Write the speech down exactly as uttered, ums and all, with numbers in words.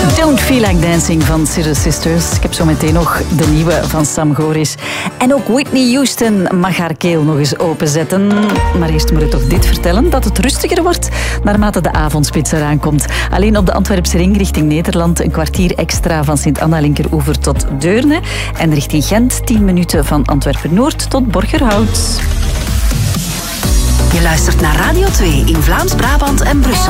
Don't Feel Like Dancing van Sister Sisters. Ik heb zo meteen nog de nieuwe van Sam Goris. En ook Whitney Houston mag haar keel nog eens openzetten. Maar eerst moet ik toch dit vertellen, dat het rustiger wordt naarmate de avondspits eraan komt. Alleen op de Antwerpse ring richting Nederland een kwartier extra van Sint-Anna-Linkeroever tot Deurne. En richting Gent tien minuten van Antwerpen-Noord tot Borgerhout. Je luistert naar Radio twee in Vlaams-Brabant en Brussel.